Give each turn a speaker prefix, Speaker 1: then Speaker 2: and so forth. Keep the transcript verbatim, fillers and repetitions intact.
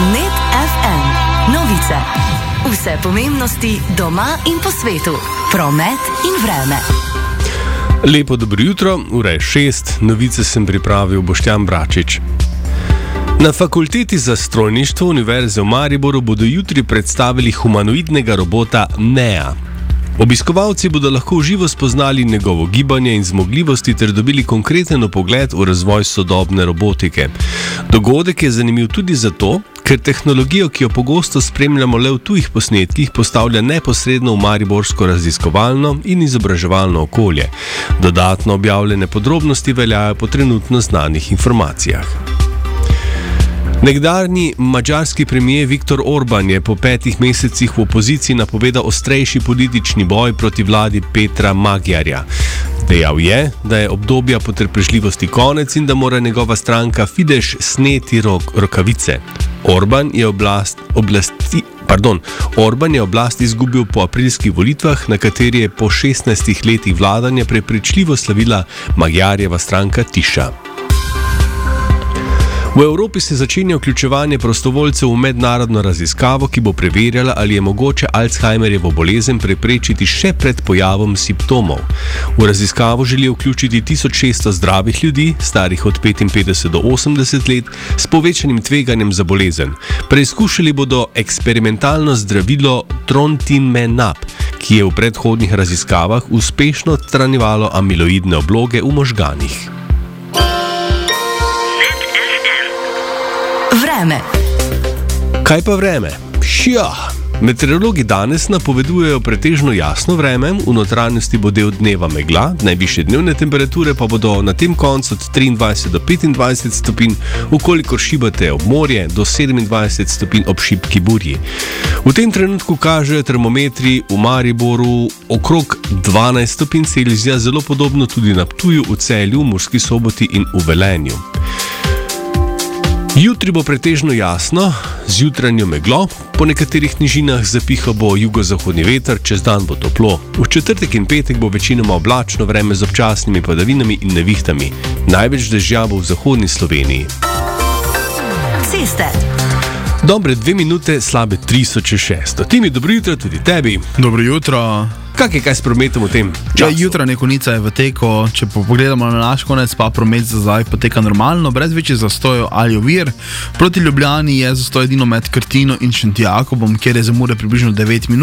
Speaker 1: Net ef em. Novice. Vse pomembnosti doma in po svetu. Promet in vreme.
Speaker 2: Lepo dobro jutro, ura je šest, novice sem pripravil Boštjan Bračič. Na Fakulteti za strojništvo Univerze v Mariboru bodo jutri predstavili humanoidnega robota Nea. Obiskovalci bodo lahko v živo spoznali njegovo gibanje in zmogljivosti ter dobili konkreten pogled v razvoj sodobne robotike. Dogodek je zanimiv tudi zato, ker tehnologijo, ki jo pogosto spremljamo le v tujih posnetkih, postavlja neposredno v mariborsko raziskovalno in izobraževalno okolje. Dodatno objavljene podrobnosti veljajo po trenutno znanih informacijah. Nekdanji madžarski premijer Viktor Orban je po petih mesecih v opoziciji napovedal ostrejši politični boj proti vladi Petra Magyarja. Dejal je, da je obdobja potrpežljivosti konec in da mora njegova stranka Fidesz sneti rok, rokavice. Orban je oblast, oblasti, pardon, Orban je oblast izgubil po aprilskih volitvah, na kateri je po šestnajstih letih vladanja prepričljivo slavila Magyarjeva stranka Tisza. V Evropi se začenja vključevanje prostovoljcev v mednarodno raziskavo, ki bo preverjala, ali je mogoče Alzheimerjevo bolezen preprečiti še pred pojavom simptomov. V raziskavo želijo vključiti tisoč šeststo zdravih ljudi, starih od petinpetdeset do osemdeset let, s povečanim tveganjem za bolezen. Preizkušali bodo eksperimentalno zdravilo Trontinemab, ki je v predhodnih raziskavah uspešno odstranjevalo amiloidne obloge v možganih.
Speaker 1: Vreme.
Speaker 2: Kaj pa vreme? Šja! Meteorologi danes napovedujejo pretežno jasno vreme, v notranjosti bo del dneva megla, najvišje dnevne temperature pa bodo na tem koncu od triindvajset do petindvajset stopinj, ukolikor šibate ob morje, do sedemindvajset stopinj ob šibki burji. V tem trenutku kažejo termometri v Mariboru okrog dvanajst stopinj Celzija, zelo podobno tudi na Ptuju, v Celju, Murski Soboti in v Velenju. Jutri bo pretežno jasno, z jutranjo meglo, po nekaterih nižinah zapihal bo jugozahodni veter, čez dan bo toplo. V četrtek in petek bo večinoma oblačno vreme z občasnimi padavinami in nevihtami. Največ dežja bo v zahodni Sloveniji.
Speaker 1: Ceste.
Speaker 2: Dobre dve minute, slabe tri so čez šesto. Timi, dobro jutro tudi tebi.
Speaker 3: Dobro jutro.
Speaker 2: Kak je kaj s prometom v tem času?
Speaker 3: Ja, jutranja konica je v teku, če pogledamo na naš konec, pa promet za zdaj poteka normalno, brez večjih zastojev ali ovir. Proti Ljubljani je zastoj edino med Krtino in Šentjakobom, kjer je zamura približno devet minut.